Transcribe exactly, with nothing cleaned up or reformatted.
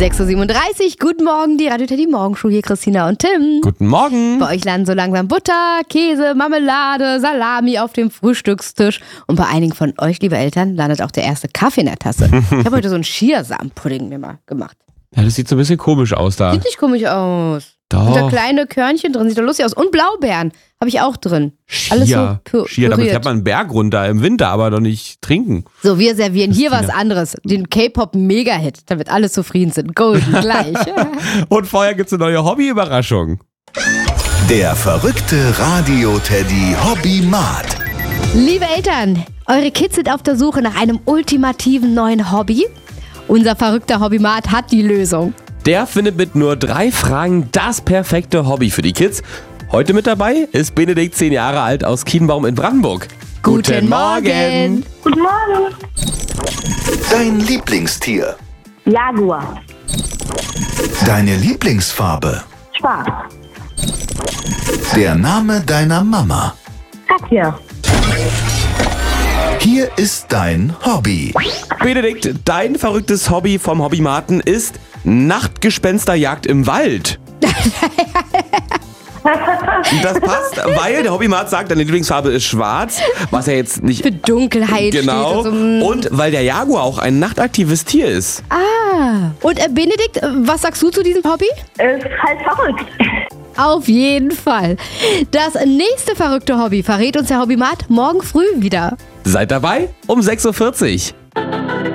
sechs Uhr siebenunddreißig, guten Morgen, die Radio Teddy Morgenshow, hier Christina und Tim. Guten Morgen. Bei euch landen so langsam Butter, Käse, Marmelade, Salami auf dem Frühstückstisch. Und bei einigen von euch, liebe Eltern, landet auch der erste Kaffee in der Tasse. Ich habe heute so einen Chiasamen-Pudding mir mal gemacht. Ja, das sieht so ein bisschen komisch aus da. Sieht nicht komisch aus. Doch. Und da kleine Körnchen drin, sieht doch lustig aus. Und Blaubeeren habe ich auch drin. Chia. Alles so pü- Chia, damit püriert. fährt man einen Berg runter im Winter, aber doch nicht trinken. So, wir servieren hier Christina. was anderes. Den K-Pop-Mega-Hit, damit alle zufrieden sind. Golden gleich. Und vorher gibt's eine neue Hobby-Überraschung. Der verrückte Radio-Teddy Hobby-Mat. Liebe Eltern, eure Kids sind auf der Suche nach einem ultimativen neuen Hobby. Unser verrückter Hobbymat hat die Lösung. Der findet mit nur drei Fragen das perfekte Hobby für die Kids. Heute mit dabei ist Benedikt, zehn Jahre alt, aus Kienbaum in Brandenburg. Guten Morgen. Guten Morgen. Dein Lieblingstier. Jaguar. Deine Lieblingsfarbe. Schwarz. Der Name deiner Mama. Katja. Hier ist dein Hobby. Benedikt, dein verrücktes Hobby vom Hobbymaten ist Nachtgespensterjagd im Wald. Das passt, weil der Hobbymat sagt, deine Lieblingsfarbe ist schwarz, was ja jetzt nicht... Für Dunkelheit Genau. steht. Also, Und weil der Jaguar auch ein nachtaktives Tier ist. ah. Und äh, Benedikt, äh, was sagst du zu diesem Hobby? Ist halt verrückt. Auf jeden Fall. Das nächste verrückte Hobby verrät uns der Hobbymat morgen früh wieder. Seid dabei um sechs Uhr vierzig.